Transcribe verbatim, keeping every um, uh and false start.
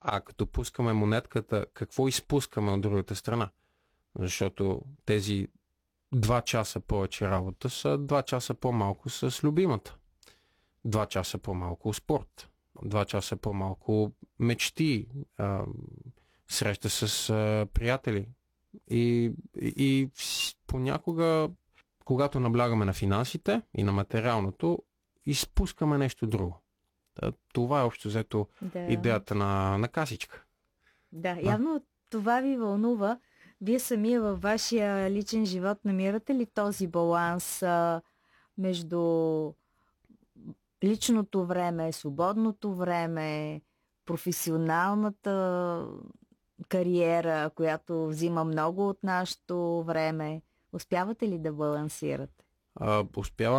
А като пускаме монетката, какво изпускаме от другата страна? Защото тези два часа повече работа са два часа по-малко с любимата. Два часа по-малко спорт. Два часа по-малко мечти. А, среща с а, приятели. И, и, и понякога, когато наблягаме на финансите и на материалното, изпускаме нещо друго. Това е общо взето Да. идеята на, на касичка. Да, явно това ви вълнува. Вие самия във вашия личен живот намирате ли този баланс а, между личното време, свободното време, професионалната кариера, която взима много от нашето време? Успявате ли да балансирате? А, успявам